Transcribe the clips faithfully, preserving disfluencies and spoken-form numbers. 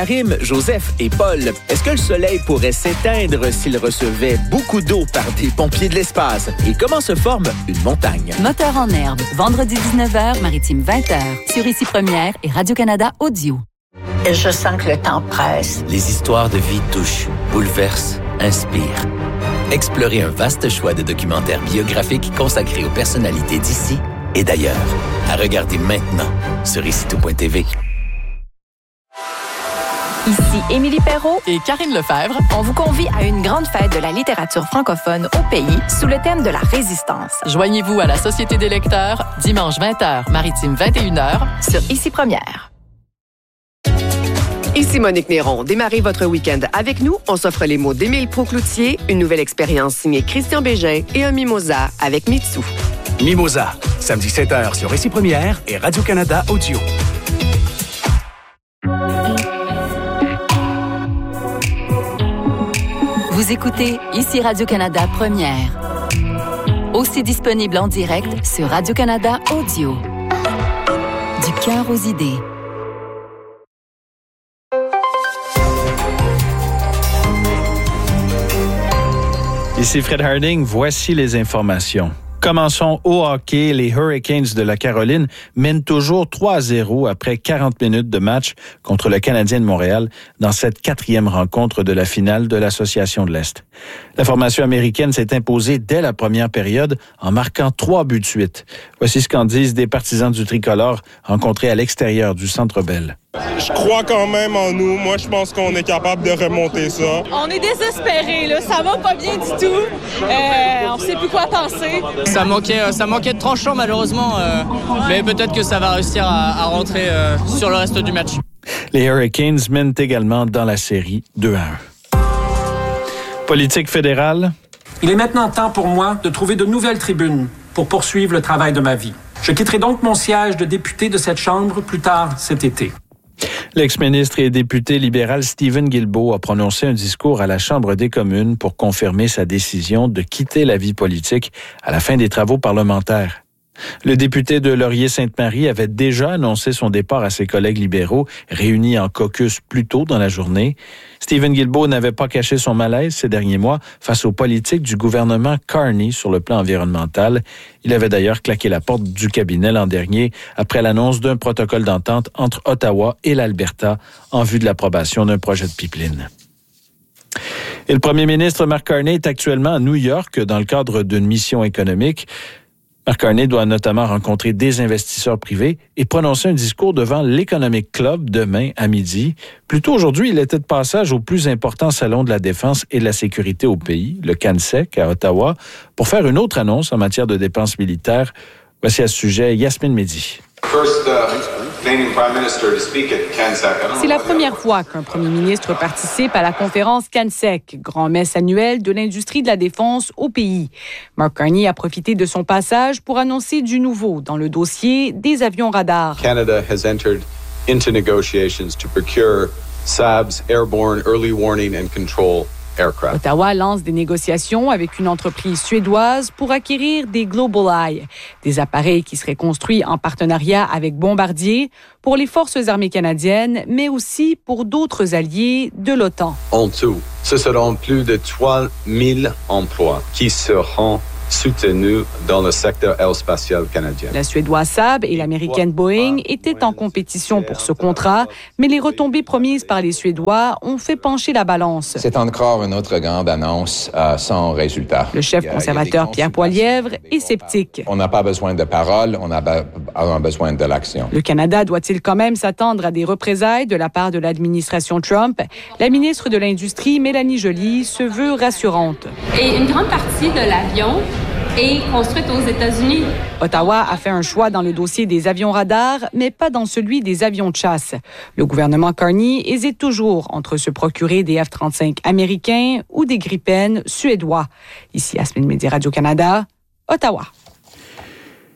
Karim, Joseph et Paul, est-ce que le soleil pourrait s'éteindre s'il recevait beaucoup d'eau par des pompiers de l'espace? Et comment se forme une montagne? Moteur en herbe, vendredi dix-neuf heures, maritime vingt heures, sur Ici Première et Radio-Canada Audio. Je sens que le temps presse. Les histoires de vie touchent, bouleversent, inspirent. Explorez un vaste choix de documentaires biographiques consacrés aux personnalités d'ici et d'ailleurs. À regarder maintenant sur ici tout point t v. Ici Émilie Perrault et Karine Lefebvre. On vous convie à une grande fête de la littérature francophone au pays sous le thème de la résistance. Joignez-vous à la Société des lecteurs dimanche vingt heures, maritime vingt et une heures sur Ici Première. Ici Monique Néron. Démarrez votre week-end avec nous. On s'offre les mots d'Émile Proucloutier, une nouvelle expérience signée Christian Bégin et un mimosa avec Mitsu. Mimosa, samedi sept heures sur Ici Première et Radio-Canada Audio. Vous écoutez Ici Radio-Canada Première. Aussi disponible en direct sur Radio-Canada Audio. Du cœur aux idées. Ici Fred Harding, voici les informations. Commençons au hockey. Les Hurricanes de la Caroline mènent toujours trois à zéro après quarante minutes de match contre le Canadien de Montréal dans cette quatrième rencontre de la finale de l'Association de l'Est. La formation américaine s'est imposée dès la première période en marquant trois buts de suite. Voici ce qu'en disent des partisans du tricolore rencontrés à l'extérieur du Centre Bell. Je crois quand même en nous. Moi, je pense qu'on est capable de remonter ça. On est désespérés, là. Ça va pas bien du tout. Euh, on sait plus quoi penser. Ça manquait, ça manquait de tranchant, malheureusement. Euh, mais peut-être que ça va réussir à, à rentrer euh, sur le reste du match. Les Hurricanes mènent également dans la série deux à un. Politique fédérale. Il est maintenant temps pour moi de trouver de nouvelles tribunes pour poursuivre le travail de ma vie. Je quitterai donc mon siège de député de cette Chambre plus tard cet été. L'ex-ministre et député libéral Stephen Guilbeault a prononcé un discours à la Chambre des communes pour confirmer sa décision de quitter la vie politique à la fin des travaux parlementaires. Le député de Laurier-Sainte-Marie avait déjà annoncé son départ à ses collègues libéraux réunis en caucus plus tôt dans la journée. Stephen Guilbeault n'avait pas caché son malaise ces derniers mois face aux politiques du gouvernement Carney sur le plan environnemental. Il avait d'ailleurs claqué la porte du cabinet l'an dernier après l'annonce d'un protocole d'entente entre Ottawa et l'Alberta en vue de l'approbation d'un projet de pipeline. Et le premier ministre Mark Carney est actuellement à New York dans le cadre d'une mission économique. Mark Carney doit notamment rencontrer des investisseurs privés et prononcer un discours devant l'Economic Club demain à midi. Plus tôt aujourd'hui, il était de passage au plus important salon de la défense et de la sécurité au pays, le CANSEC à Ottawa, pour faire une autre annonce en matière de dépenses militaires. Voici à ce sujet Yasmine Mehdi. First, uh, Canadian Prime Minister to speak at CANSEC. C'est la première fois qu'un premier ministre participe à la conférence CANSEC, grand-messe annuelle de l'industrie de la défense au pays. Mark Carney a profité de son passage pour annoncer du nouveau dans le dossier des avions radars. Canada has entered into negotiations to procure S A B's Airborne Early Warning and Control aircraft. Ottawa lance des négociations avec une entreprise suédoise pour acquérir des GlobalEye, des appareils qui seraient construits en partenariat avec Bombardier pour les forces armées canadiennes, mais aussi pour d'autres alliés de l'OTAN. En tout, ce seront plus de trois mille emplois qui seront soutenus dans le secteur aérospatial canadien. La suédoise S A B et l'américaine Boeing étaient en compétition pour ce contrat, mais les retombées promises par les Suédois ont fait pencher la balance. C'est encore une autre grande annonce euh, sans résultat. Le chef conservateur Pierre Poilievre est sceptique. On n'a pas besoin de paroles, on a, be- on a besoin de l'action. Le Canada doit-il quand même s'attendre à des représailles de la part de l'administration Trump? La ministre de l'Industrie, Mélanie Joly, se veut rassurante. Et une grande partie de l'avion est construite aux États-Unis. Ottawa a fait un choix dans le dossier des avions radars, mais pas dans celui des avions de chasse. Le gouvernement Carney hésite toujours entre se procurer des F trente-cinq américains ou des Gripen suédois. Ici, Yasmine Mehdi, Radio-Canada, Ottawa.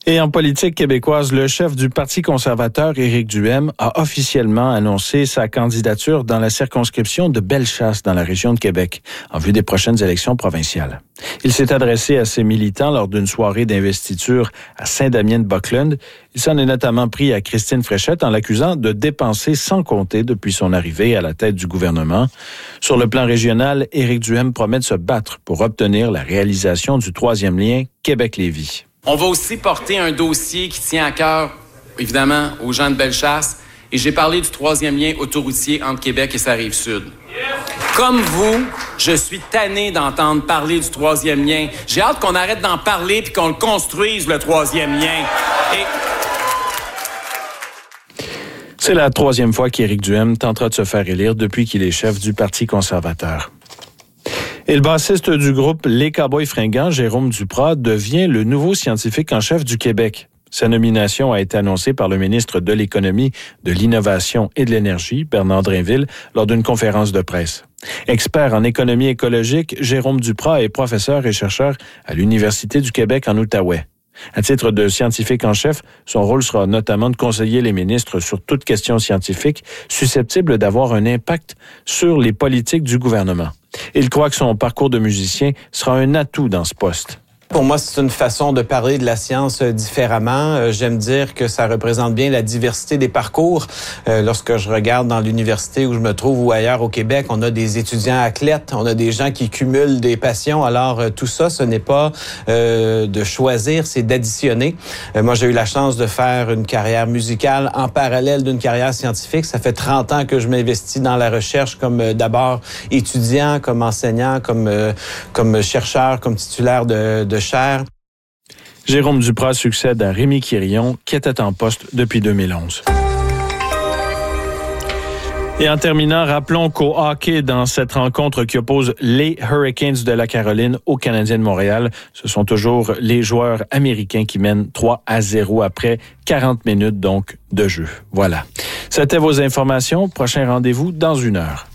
Et en politique québécoise, le chef du Parti conservateur, Éric Duhaime, a officiellement annoncé sa candidature dans la circonscription de Bellechasse dans la région de Québec, en vue des prochaines élections provinciales. Il s'est adressé à ses militants lors d'une soirée d'investiture à Saint-Damien-de-Buckland. Il s'en est notamment pris à Christine Fréchette en l'accusant de dépenser sans compter depuis son arrivée à la tête du gouvernement. Sur le plan régional, Éric Duhaime promet de se battre pour obtenir la réalisation du troisième lien Québec-Lévis. On va aussi porter un dossier qui tient à cœur, évidemment, aux gens de Bellechasse. Et j'ai parlé du troisième lien autoroutier entre Québec et sa rive sud. Comme vous, je suis tanné d'entendre parler du troisième lien. J'ai hâte qu'on arrête d'en parler puis qu'on le construise, le troisième lien. Et... C'est la troisième fois qu'Éric Duhaime tentera de se faire élire depuis qu'il est chef du Parti conservateur. Et le bassiste du groupe Les Cowboys Fringants, Jérôme Duprat, devient le nouveau scientifique en chef du Québec. Sa nomination a été annoncée par le ministre de l'Économie, de l'Innovation et de l'Énergie, Bernard Drinville, lors d'une conférence de presse. Expert en économie écologique, Jérôme Duprat est professeur et chercheur à l'Université du Québec en Outaouais. À titre de scientifique en chef, son rôle sera notamment de conseiller les ministres sur toute question scientifique susceptible d'avoir un impact sur les politiques du gouvernement. Il croit que son parcours de musicien sera un atout dans ce poste. Pour moi, c'est une façon de parler de la science différemment. Euh, j'aime dire que ça représente bien la diversité des parcours. Euh, lorsque je regarde dans l'université où je me trouve ou ailleurs au Québec, on a des étudiants athlètes, on a des gens qui cumulent des passions. Alors, euh, tout ça, ce n'est pas euh, de choisir, c'est d'additionner. Euh, moi, j'ai eu la chance de faire une carrière musicale en parallèle d'une carrière scientifique. Ça fait trente ans que je m'investis dans la recherche comme euh, d'abord étudiant, comme enseignant, comme, euh, comme chercheur, comme titulaire de, de chaire. Jérôme Duprat succède à Rémi Quirion, qui était en poste depuis deux mille onze. Et en terminant, rappelons qu'au hockey, dans cette rencontre qui oppose les Hurricanes de la Caroline aux Canadiens de Montréal, ce sont toujours les joueurs américains qui mènent trois à zéro après quarante minutes donc de jeu. Voilà. C'était vos informations. Prochain rendez-vous dans une heure.